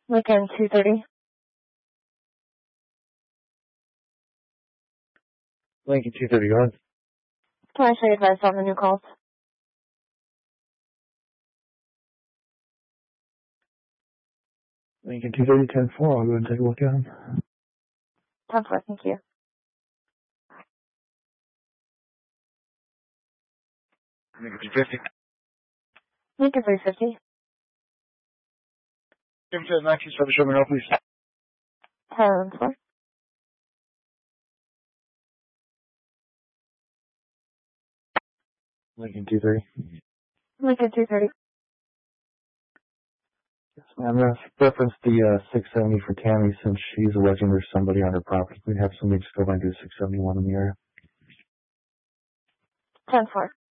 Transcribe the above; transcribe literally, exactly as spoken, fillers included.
Lincoln two thirty. Lincoln two thirty, go ahead. Can I show you advice on the new calls? Lincoln two thirty, ten four, I'll go ahead and take a look at them. ten four, thank you. Lincoln two fifty. Lincoln three fifty. Give me the nineteen seven, show me now, please. ten four. Lincoln two thirty. Lincoln two thirty. Yes, ma'am. I'm going to reference the uh, six seventy for Tammy since she's alleging there's somebody on her property. We'd have somebody just go by and do six seventy-one in the area. ten four.